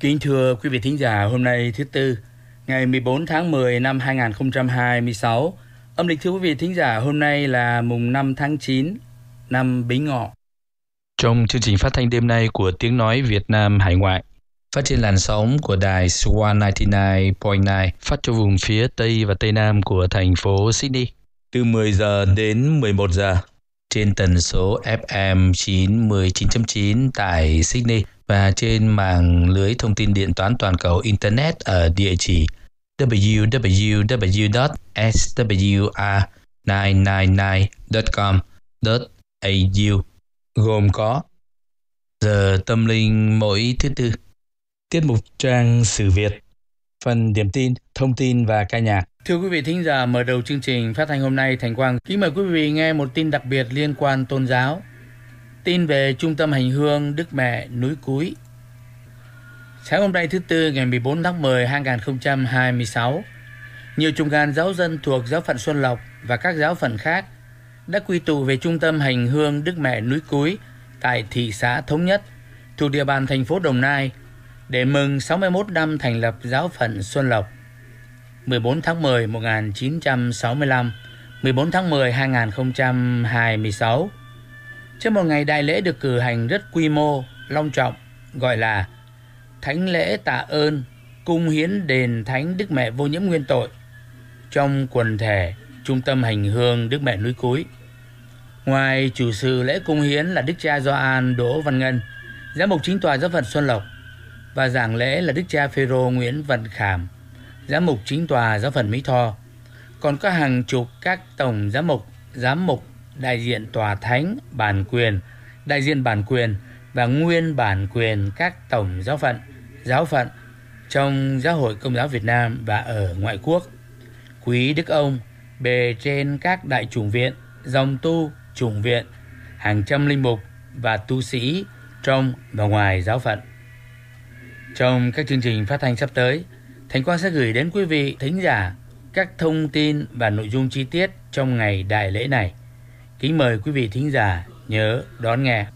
Kính thưa quý vị thính giả, hôm nay thứ Tư, ngày 14 tháng 10 năm 2026. Âm lịch thưa quý vị thính giả, hôm nay là mùng 5 tháng 9 năm Bính Ngọ. Trong chương trình phát thanh đêm nay của Tiếng Nói Việt Nam Hải Ngoại, phát trên làn sóng của đài Swan 99.9 phát cho vùng phía Tây và Tây Nam của thành phố Sydney từ 10 giờ đến 11 giờ trên tần số FM 99.9 tại Sydney và trên mạng lưới thông tin điện toán toàn cầu Internet ở địa chỉ www.swr999.com.au, gồm có giờ tâm linh mỗi thứ Tư, tiết mục trang sử Việt, phần điểm tin, thông tin và ca nhạc. Thưa quý vị thính giả, mở đầu chương trình phát thanh hôm nay, Thành Quang kính mời quý vị nghe một tin đặc biệt liên quan tôn giáo. Tin về Trung tâm Hành hương Đức Mẹ Núi Cúi. Sáng hôm nay thứ Tư ngày 14 tháng 10 2026, nhiều chục ngàn giáo dân thuộc giáo phận Xuân Lộc và các giáo phận khác đã quy tụ về Trung tâm Hành hương Đức Mẹ Núi Cúi tại thị xã Thống Nhất, thuộc địa bàn thành phố Đồng Nai, để mừng 61 năm thành lập giáo phận Xuân Lộc. 14 tháng 10 1965, 14 tháng 10 2026. Trên một ngày đại lễ được cử hành rất quy mô, long trọng, gọi là Thánh lễ tạ ơn cung hiến đền Thánh Đức Mẹ Vô Nhiễm Nguyên Tội trong quần thể Trung tâm Hành hương Đức Mẹ Núi Cúi. Ngoài chủ sự lễ cung hiến là Đức cha Gioan Đỗ Văn Ngân, giám mục chính tòa giáo phận Xuân Lộc, và giảng lễ là Đức cha Phêrô Nguyễn Văn Khảm, giám mục chính tòa giáo phận Mỹ Tho, còn có hàng chục các tổng giám mục, đại diện tòa thánh, bản quyền, đại diện bản quyền và nguyên bản quyền các tổng giáo phận trong Giáo hội Công giáo Việt Nam và ở ngoại quốc. Quý đức ông bề trên các đại chủng viện, dòng tu, chủng viện, hàng trăm linh mục và tu sĩ trong và ngoài giáo phận. Trong các chương trình phát thanh sắp tới, Thành Quang sẽ gửi đến quý vị thính giả các thông tin và nội dung chi tiết trong ngày đại lễ này. Kính mời quý vị thính giả nhớ đón nghe.